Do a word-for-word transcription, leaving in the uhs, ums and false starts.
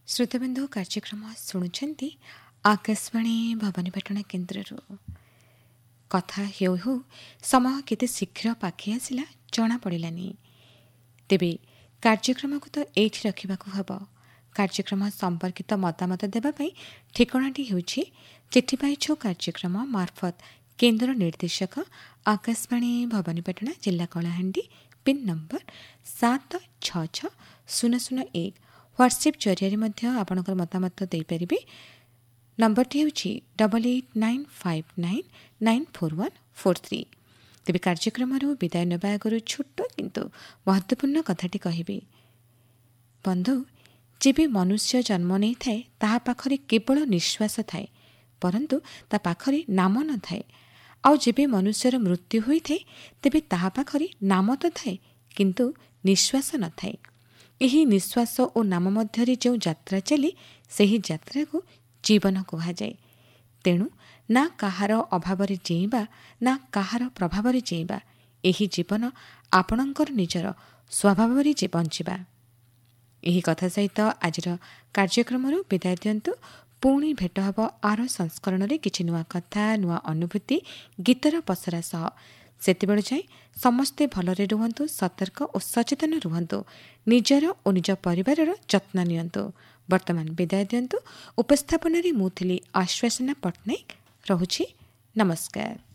ଶ୍ରୋତବିନ୍ଦୁ କାର୍ଯ୍ୟକ୍ରମ ଶୁଣୁଛନ୍ତି ଆକାଶବାଣୀ ଭବାନୀପାଟଣା କେନ୍ଦ୍ରରୁ। କଥା ହେଉ ହେଉ ସମୟ କେତେ ଶୀଘ୍ର ପାଖେଇ ଆସିଲା ଜଣାପଡ଼ିଲାନି। ତେବେ କାର୍ଯ୍ୟକ୍ରମକୁ ତ ଏଇଠି ରଖିବାକୁ ହେବ। କାର୍ଯ୍ୟକ୍ରମ ସମ୍ପର୍କିତ ମତାମତ ଦେବା ପାଇଁ ଠିକଣାଟି ହେଉଛି ଚିଠି ପାଇଛୁ କାର୍ଯ୍ୟକ୍ରମ ମାର୍ଫତ କେନ୍ଦ୍ର ନିର୍ଦ୍ଦେଶକ ଆକାଶବାଣୀ ଭବାନୀପାଟଣା ଜିଲ୍ଲା କଳାହାଣ୍ଡି ପିନ୍ ନମ୍ବର ସାତ ଛଅ ଛଅ ଶୂନ ଶୂନ ଏକ। ହ୍ୱାଟ୍ସଆପ୍ ଜରିଆରେ ମଧ୍ୟ ଆପଣଙ୍କର ମତାମତ ଦେଇପାରିବେ। ନମ୍ବରଟି ହେଉଛି double eight nine five nine nine four one four three. ତେବେ କାର୍ଯ୍ୟକ୍ରମରୁ ବିଦାୟ ନେବା ଆଗରୁ ଛୋଟ କିନ୍ତୁ ମହତ୍ତ୍ୱପୂର୍ଣ୍ଣ କଥାଟି କହିବି। ବନ୍ଧୁ, ଯେବେ ମନୁଷ୍ୟ ଜନ୍ମ ନେଇଥାଏ ତାହା ପାଖରେ କେବଳ ନିଶ୍ୱାସ ଥାଏ, ପରନ୍ତୁ ତା ପାଖରେ ନାମ ନଥାଏ। ଆଉ ଯେବେ ମନୁଷ୍ୟର ମୃତ୍ୟୁ ହୋଇଥାଏ ତେବେ ତାହା ପାଖରେ ନାମ ତ ଥାଏ, କିନ୍ତୁ ନିଶ୍ୱାସ ନଥାଏ। ଏହି ନିଶ୍ୱାସ ଓ ନାମ ମଧ୍ୟରେ ଯେଉଁ ଯାତ୍ରା ଚାଲେ ସେହି ଯାତ୍ରାକୁ ଜୀବନ କୁହାଯାଏ। ତେଣୁ ନା କାହାର ଅଭାବରେ ଜୀଇଁବା ନା କାହାର ପ୍ରଭାବରେ ଜୀଇଁବା, ଏହି ଜୀବନ ଆପଣଙ୍କର ନିଜର ସ୍ୱଭାବରେ ଯେ ବଞ୍ଚିବା। ଏହି କଥା ସହିତ ଆଜିର କାର୍ଯ୍ୟକ୍ରମରୁ ବିଦାୟ ଦିଅନ୍ତୁ। ପୁଣି ଭେଟ ହେବ ଆର ସଂସ୍କରଣରେ କିଛି ନୂଆ କଥା, ନୂଆ ଅନୁଭୂତି, ଗୀତର ପସରା ସହ। ସେତେବେଳେ ଯାଏଁ ସମସ୍ତେ ଭଲରେ ରୁହନ୍ତୁ, ସତର୍କ ଓ ସଚେତନ ରୁହନ୍ତୁ। ନିଜର ଓ ନିଜ ପରିବାରର ଯତ୍ନ ନିଅନ୍ତୁ। ବର୍ତ୍ତମାନ ବିଦାୟ ଦିଅନ୍ତୁ। ଉପସ୍ଥାପନାରେ ମୁଁ ଥିଲି ଆଶ୍ୱାସନା ପଟ୍ଟନାୟକ। ରହୁଛି, ନମସ୍କାର।